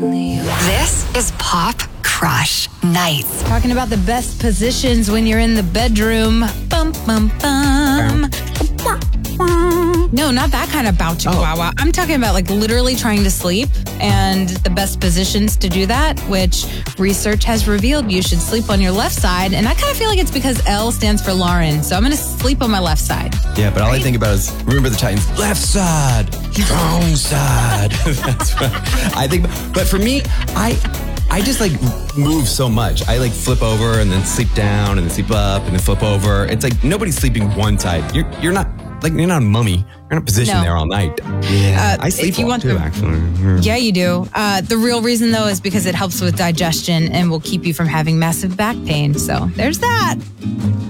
This is Pop Crush Nights. Talking about the best positions when you're in the bedroom. Bum, bum, bum. No, not that kind of bow chihuahua. I'm talking about like literally trying to sleep and the best positions to do that, which research has revealed you should sleep on your left side. And I kind of feel like it's because L stands for Lauren. So I'm going to sleep on my left side. Yeah, but all I think about is, remember the Titans, left side, strong side. That's what I think. But for me, I just like move so much. I like flip over and then sleep down and then sleep up and then flip over. It's like nobody's sleeping one side. You're not a mummy. You're not positioned there all night. Yeah, I sleep well too, actually. Yeah, you do. The real reason, though, is because it helps with digestion and will keep you from having massive back pain. So there's that.